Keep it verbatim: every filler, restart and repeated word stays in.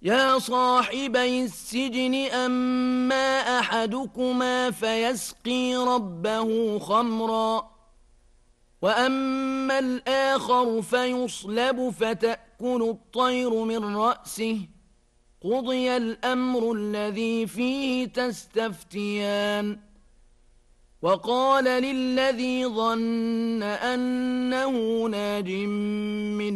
يا صاحبي السجن أما أحدكما فيسقي ربه خمرا وأما الآخر فيصلب فتأكل الطير من رأسه قضي الأمر الذي فيه تستفتيان وقال للذي ظن أنه ناج منه